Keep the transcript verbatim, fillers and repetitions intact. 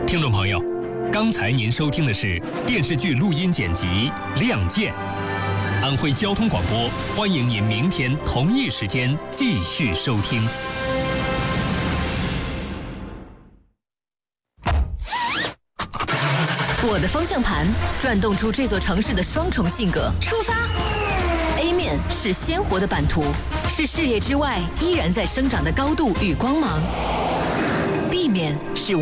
听众朋友，刚才您收听的是电视剧录音剪辑《亮剑》。安徽交通广播欢迎您明天同一时间继续收听。 我的方向盘转动出这座城市的双重性格。出发 ！A 面是鲜活的版图，是视野之外依然在生长的高度与光芒； B 面是